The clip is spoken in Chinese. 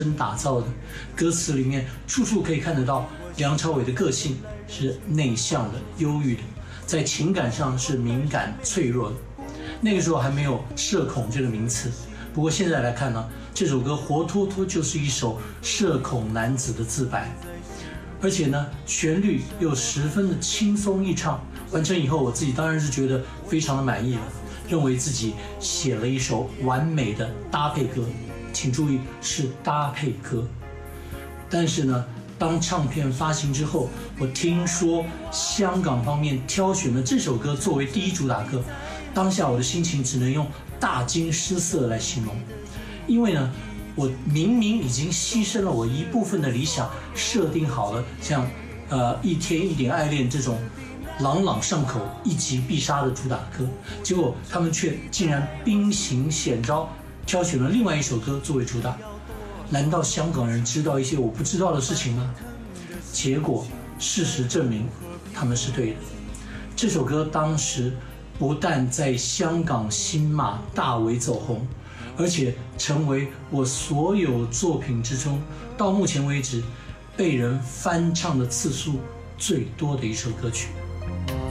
打造的，歌词里面处处可以看得到梁朝伟的个性是内向的、忧郁的，在情感上是敏感脆弱的。那个时候还没有社恐这个名词，不过现在来看呢，这首歌活脱脱就是一首社恐男子的自白，而且呢，旋律又十分的轻松易唱。完成以后，我自己当然是觉得非常的满意了，认为自己写了一首完美的搭配歌。请注意，是搭配歌。但是呢，当唱片发行之后，我听说香港方面挑选了这首歌作为第一主打歌，当下我的心情只能用大惊失色来形容。因为呢，我明明已经牺牲了我一部分的理想，设定好了像一天一点爱恋这种朗朗上口、一击必杀的主打歌，结果他们却竟然兵行险招，挑选了另外一首歌作为主打。难道香港人知道一些我不知道的事情吗？结果事实证明他们是对的。这首歌当时不但在香港新马大为走红，而且成为我所有作品之中到目前为止被人翻唱的次数最多的一首歌曲。